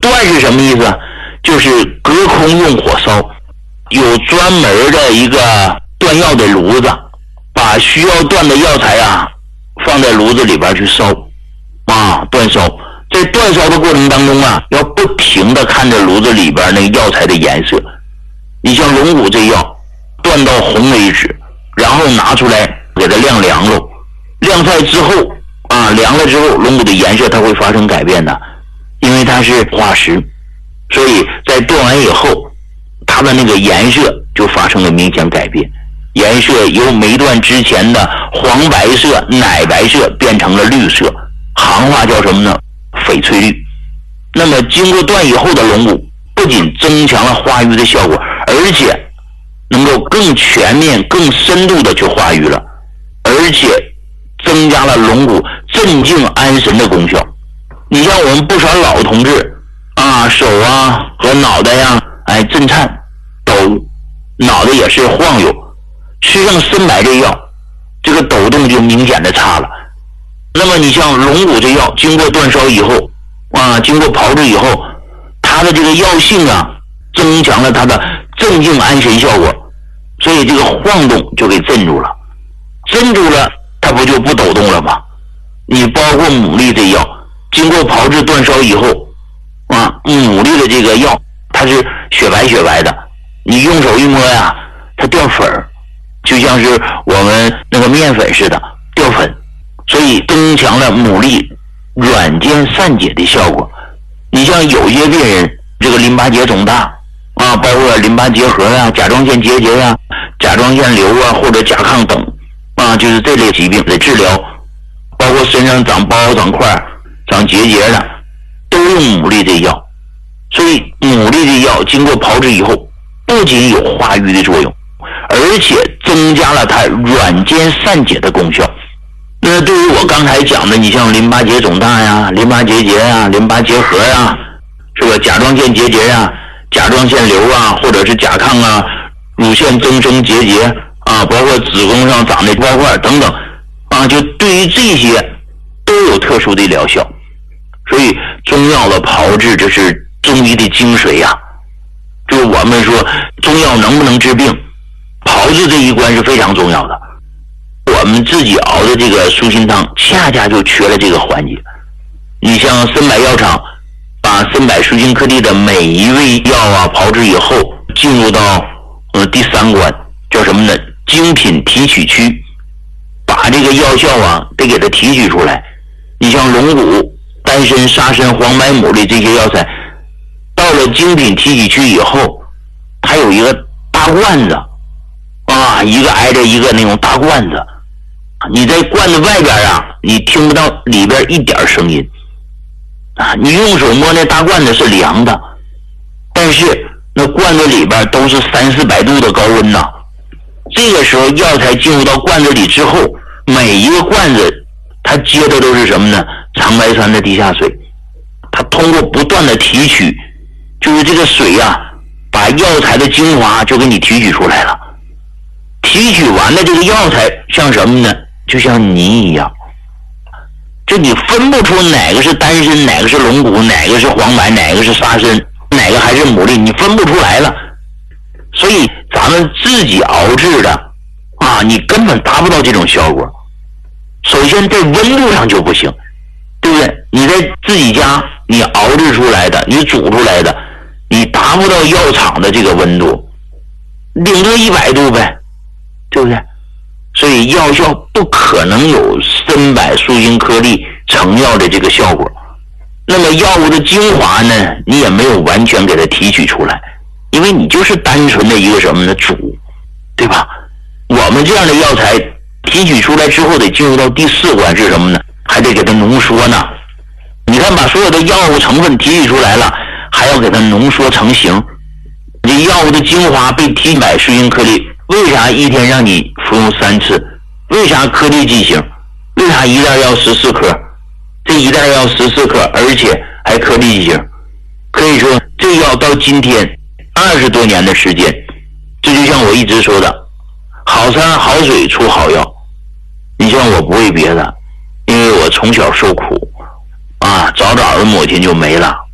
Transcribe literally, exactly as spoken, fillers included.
断是什么意思？就是隔空用火烧，有专门的一个断药的炉子，把需要断的药材啊放在炉子里边去烧啊，断烧。在断烧的过程当中啊，要不停的看着炉子里边那个药材的颜色。你像龙骨这药，断到红为止，然后拿出来给它晾凉了，晾晒之后啊，凉了之后，龙骨的颜色它会发生改变的，因为它是化石，所以在断完以后，它的那个颜色就发生了明显改变，颜色由没断之前的黄白色、奶白色变成了绿色，行话叫什么呢？翡翠绿。那么经过断以后的龙骨，不仅增强了化瘀的效果，而且能够更全面、更深度的去化瘀了，而且增加了龙骨镇静安神的功效。你像我们不少老同志啊，手啊和脑袋呀、啊，哎震颤、抖，脑袋也是晃悠，吃上参白这药，这个抖动就明显的差了。那么你像龙骨这药，经过断烧以后啊，经过炮制以后，它的这个药性啊，增强了它的镇静安神效果，所以这个晃动就给镇住了，镇住了，它不就不抖动了吗？你包括牡蛎这药，经过炮制断烧以后啊，牡蛎的这个药它是雪白雪白的，你用手一摸呀，它掉粉儿，就像是我们那个面粉似的掉粉，所以增强了牡蛎软坚散解的效果。你像有些病人这个淋巴结肿大啊，包括淋巴结核啊、甲状腺结节啊、甲状腺瘤啊或者甲亢等啊，就是这类疾病的治疗，包括身上长包、长块、长结节的，都用牡蛎这药。所以牡蛎这药经过炮制以后，不仅有化瘀的作用，而且增加了它软坚散解的功效。那对于我刚才讲的，你像淋巴结肿大呀、淋巴结节呀、淋巴结核呀，是吧？甲状腺结节呀、甲状腺瘤啊，或者是甲亢啊、乳腺增生结节啊，包括子宫上长的包块等等啊，就对于这些都有特殊的疗效。所以中药的炮制，这是中医的精髓呀、啊。就我们说中药能不能治病，炮制这一关是非常重要的。我们自己熬的这个舒心汤恰恰就缺了这个环节。你像参百药厂把参百舒心颗粒的每一味药啊炮制以后，进入到呃第三关，叫什么呢？精品提取区，把这个药效啊得给它提取出来。你像龙骨、丹参、沙参、黄白牡蛎这些药材，到了精品提取区以后，它有一个大罐子啊，一个挨着一个那种大罐子，你在罐子外边啊，你听不到里边一点声音啊，你用手摸那大罐子是凉的，但是那罐子里边都是三四百度的高温呐。这个时候药材进入到罐子里之后，每一个罐子它接的都是什么呢？长白山的地下水，它通过不断的提取，就是这个水啊，把药材的精华就给你提取出来了。提取完了这个药材像什么呢？就像泥一样，就你分不出哪个是丹参，哪个是龙骨，哪个是黄白，哪个是沙参，哪个还是牡蛎，你分不出来了。所以咱们自己熬制的啊，你根本达不到这种效果。首先在温度上就不行，对不对？你在自己家你熬制出来的，你煮出来的，你达不到药厂的这个温度，顶多一百度呗，对不对？所以药效不可能有参百舒心颗粒成药的这个效果。那么药物的精华呢，你也没有完全给它提取出来，因为你就是单纯的一个什么呢？煮，对吧？我们这样的药材提取出来之后，得进入到第四关是什么呢？还得给它浓缩呢。你看，把所有的药物成分提取出来了，还要给它浓缩成型。这药物的精华被提百舒心颗粒，为啥一天让你服用三次？为啥颗粒剂型？为啥一袋要十四颗？这一袋要十四颗，而且还颗粒剂型。可以说，这药到今天二十多年的时间，这就像我一直说的，好山好水出好药。你像我不为别的，因为我从小受苦啊，早早的母亲就没了。